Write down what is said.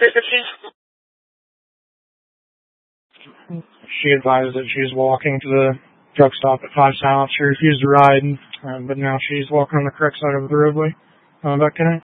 She advised that she's walking to the truck stop at 5 South. She refused to ride, but now she's walking on the correct side of the roadway. Back to